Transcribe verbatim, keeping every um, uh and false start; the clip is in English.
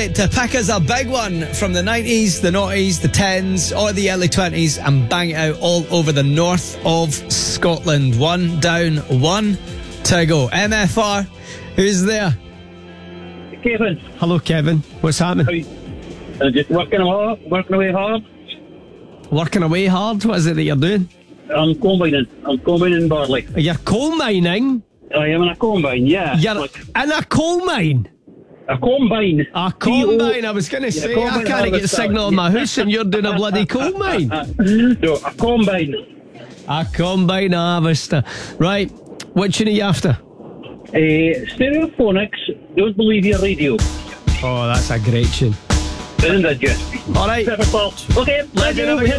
it to pick us a big one from the nineties, the noughties, the tens, or the early twenties and bang it out all over the north of Scotland. One down, one to go. M F R, who's there? Kevin. Hello, Kevin. What's happening? How you, uh, just working away, working away hard. Working away hard? What is it that you're doing? I'm combining. I'm combining barley. You're coal mining? I am in a combine, yeah. You're Like, in a coal mine? a combine. A combine, I was going to say, I can't get signal in my house and you're doing a bloody coal mine. No, a combine. A combine harvester. Right, what tune are you after? Uh, Stereophonics, Don't Believe Your Radio. Oh, that's a great tune. Isn't it, Jess? All right. Perfect, Paul. Okay, Legend thank you.